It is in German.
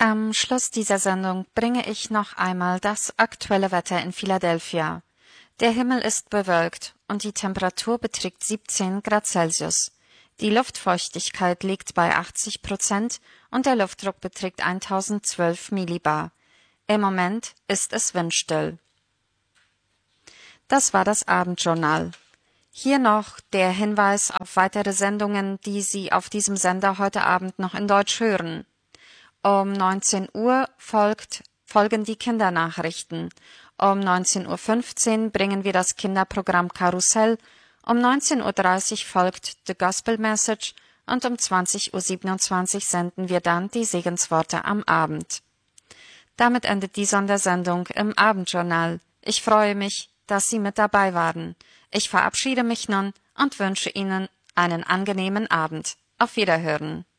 Am Schluss dieser Sendung bringe ich noch einmal das aktuelle Wetter in Philadelphia. Der Himmel ist bewölkt und die Temperatur beträgt 17 Grad Celsius. Die Luftfeuchtigkeit liegt bei 80% und der Luftdruck beträgt 1012 Millibar. Im Moment ist es windstill. Das war das Abendjournal. Hier noch der Hinweis auf weitere Sendungen, die Sie auf diesem Sender heute Abend noch in Deutsch hören. Um 19 Uhr folgen die Kindernachrichten. Um 19:15 Uhr bringen wir das Kinderprogramm Karussell. Um 19:30 Uhr folgt The Gospel Message und um 20:27 Uhr senden wir dann die Segensworte am Abend. Damit endet die Sondersendung im Abendjournal. Ich freue mich, dass Sie mit dabei waren. Ich verabschiede mich nun und wünsche Ihnen einen angenehmen Abend. Auf Wiederhören.